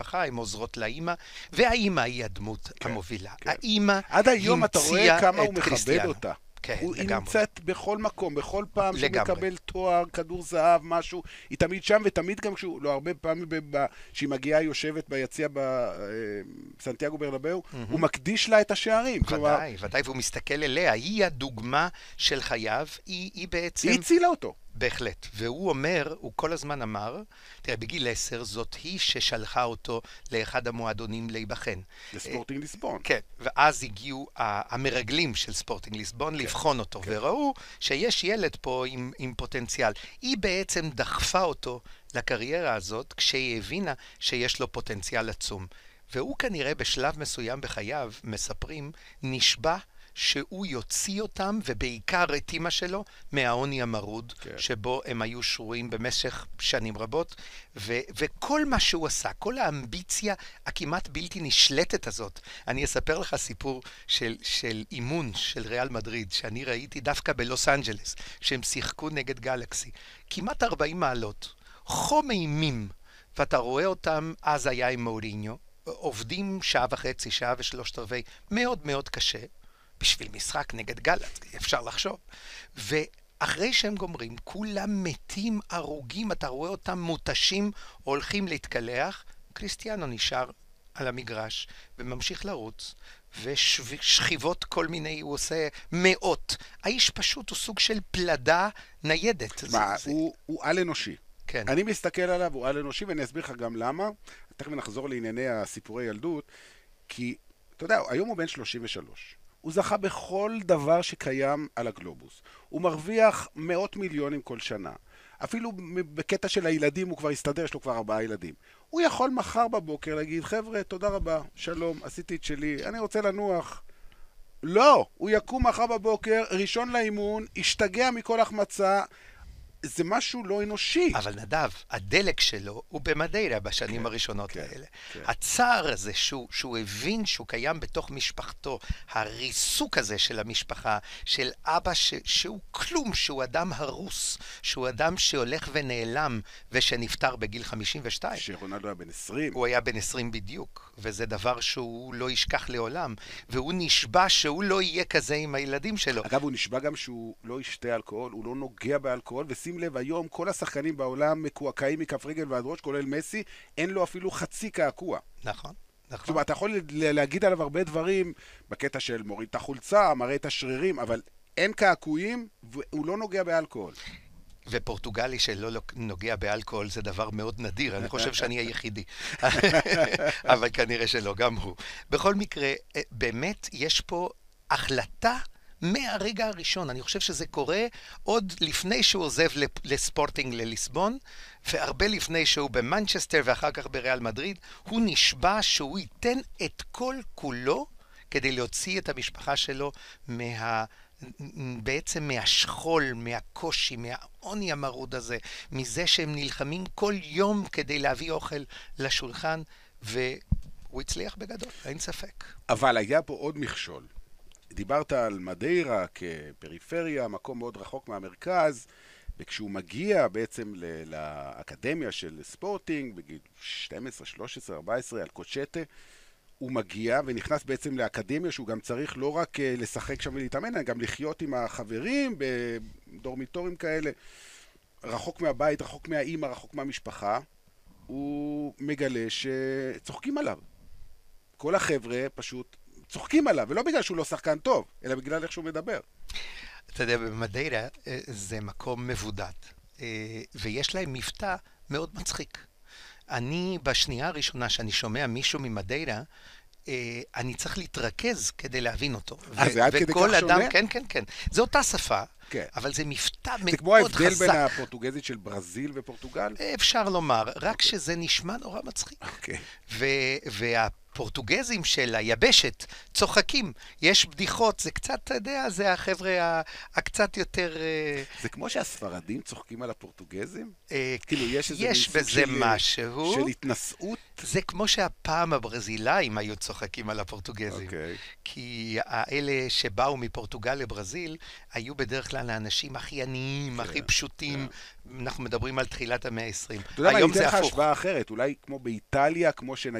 המשפחה, הן עוזרות לאמא, והאמא היא הדמות המובילה. האמא עד היום אתה רואה כמה הוא מכבד קריסטיאנו. אותה. כן, היא לגמרי. נמצאת בכל מקום, בכל פעם שהוא לגמרי. מקבל תואר, כדור זהב, משהו, היא תמיד שם, ותמיד גם כשהוא, לא הרבה פעמים שהיא מגיעה, יושבת ביציע בסנטיאגו ברנבאו, הוא מקדיש לה את השערים. ודאי, ודאי, והוא מסתכל אליה, היא הדוגמה של חייו, היא בעצם... היא הצילה אותו. בהחלט, והוא אומר, הוא כל הזמן אמר, תראה, בגיל 10 זאת היא ששלחה אותו לאחד המועדונים להיבחן. לספורטינג ליסבון. כן, ואז הגיעו המרגלים של ספורטינג ליסבון לבחון אותו, וראו שיש ילד פה עם פוטנציאל. היא בעצם דחפה אותו לקריירה הזאת, כשהיא הבינה שיש לו פוטנציאל עצום. והוא כנראה בשלב מסוים בחייו, מספרים, נשבע שהוא יוציא אותם, ובעיקר את אמא שלו, מהעוני המרוד, שבו הם היו שרויים במשך שנים רבות, וכל מה שהוא עשה, כל האמביציה הכמעט בלתי נשלטת הזאת. אני אספר לך סיפור של אימון של ריאל מדריד, שאני ראיתי דווקא בלוס אנג'לס, שהם שיחקו נגד גלקסי. כמעט 40 מעלות, חום אימים, ואתה רואה אותם, אז היה עם מוריניו, עובדים שעה וחצי, שעה ושלושת רבעי, מאוד מאוד קשה, בשביל משחק נגד גלת, אפשר לחשוב. ואחרי שהם גומרים, כולם מתים, הרוגים, אתה רואה אותם מותשים, הולכים להתקלח, קריסטיאנו נשאר על המגרש, וממשיך לרוץ, ושכיבות כל מיני, הוא עושה מאות. האיש פשוט הוא סוג של פלדה ניידת. הוא על אנושי. כן. אני מסתכל עליו, הוא על אנושי, ואני אסביר לך גם למה. תכף נחזור לענייני הסיפורי ילדות, כי, אתה יודע, היום הוא בן 33. הוא זכה בכל דבר שקיים על הגלובוס. הוא מרוויח מאות מיליונים כל שנה. אפילו בקטע של הילדים הוא כבר הסתדר, יש לו כבר 4 ילדים. הוא יכול מחר בבוקר להגיד, חבר'ה, תודה רבה, שלום, עשיתי את שלי, אני רוצה לנוח. לא, הוא יקום מחר בבוקר, ראשון לאימון, ישתגע מכל החמצה, זה משהו לא אנושי. אבל נדב, הדלק שלו הוא במדיירה בשנים הראשונות האלה. הצער הזה שהוא הבין שהוא קיים בתוך משפחתו, הריסוק הזה של המשפחה, של אבא שהוא כלום, שהוא אדם הרוס, שהוא אדם שהולך ונעלם ושנפטר בגיל 52. שרונלדו היה בן 20. הוא היה בן 20 בדיוק, וזה דבר שהוא לא ישכח לעולם, והוא נשבע שהוא לא יהיה כזה עם הילדים שלו. אגב, הוא נשבע גם שהוא לא ישתה אלכוהול, הוא לא נוגע באלכוהול, שים לב, היום כל השחקנים בעולם מקועקעים מכף רגל ועד ראש, כולל מסי, אין לו אפילו חצי קעקוע. נכון, נכון. זאת אומרת, אתה יכול להגיד עליו הרבה דברים, בקטע של מוריד את החולצה, מראה את השרירים, אבל אין קעקועים, והוא לא נוגע באלכוהול. ופורטוגלי שלא נוגע באלכוהול זה דבר מאוד נדיר, אני חושב שאני היחידי. אבל כנראה שלא, גם הוא. בכל מקרה, באמת יש פה החלטה מהרגע הראשון. אני חושב שזה קורה עוד לפני שהוא עוזב לספורטינג לליסבון, והרבה לפני שהוא במנצ'סטר ואחר כך בריאל מדריד, הוא נשבע שהוא ייתן את כל כולו כדי להוציא את המשפחה שלו בעצם מהשכול, מהקושי, מהעוני המרוד הזה, מזה שהם נלחמים כל יום כדי להביא אוכל לשולחן, והוא הצליח בגדול, אין ספק. אבל היה פה עוד מכשול. דיברת על מדיירה כפריפריה, מקום מאוד רחוק מהמרכז, וכשהוא מגיע בעצם לאקדמיה של ספורטינג, בגיל 12, 13, 14, על קוצ'טה, הוא מגיע ונכנס בעצם לאקדמיה שהוא גם צריך לא רק לשחק שם ולהתאמן, אלא גם לחיות עם החברים בדורמיטורים כאלה, רחוק מהבית, רחוק מהאימא, רחוק מהמשפחה. הוא מגלה שצוחקים עליו. כל החבר'ה פשוט צוחקים עליו, ולא בגלל שהוא לא שחקן טוב, אלא בגלל איך שהוא מדבר. אתה יודע, במדיירה זה מקום מבודד, ויש להם מבטא מאוד מצחיק. אני, בשנייה הראשונה שאני שומע מישהו ממדיירה, אני צריך להתרכז כדי להבין אותו. זה עד כדי כך שונה? כן, כן, כן. זו אותה שפה, כן. אבל זה מבטא מאוד חזק. זה כמו ההבדל בין הפורטוגזית של ברזיל ופורטוגל? אפשר לומר, רק שזה נשמע נורא מצחיק. אוקיי. והפורטוגזים של היבשת צוחקים. יש בדיחות, זה קצת, אתה יודע, זה החבר'ה הקצת יותר... זה כמו שהספרדים צוחקים על הפורטוגזים? כאילו יש בזה משהו. של התנסות? זה כמו שהפעם הברזילאים היו צוחקים על הפורטוגזים. אוקיי. כי האלה שבאו מפורטוגל לברזיל, היו בדרך כלל האנשים הכי עניים, הכי פשוטים. אנחנו מדברים על תחילת המאה ה-20. אתה יודע מה, אני אתן לך השוואה אחרת. אולי כמו באיטליה, כמו